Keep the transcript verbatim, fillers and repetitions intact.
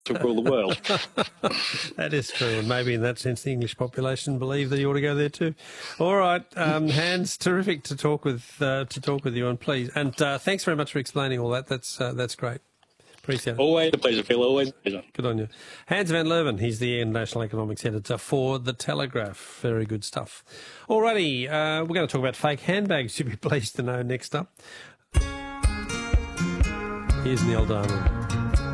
to rule the world. That is true, and maybe in that sense the English population believe that you ought to go there too. All right, um, Hans, terrific to talk with uh, to talk with you, and please, and uh, thanks very much for explaining all that. That's uh, that's great. Appreciate it. Always a pleasure, Phil. Always a pleasure. Good on you. Hans van Leuven, he's the International Economics Editor for The Telegraph. Very good stuff. Alrighty, uh, we're going to talk about fake handbags, you'll be pleased to know, next up. Here's Neil Diamond.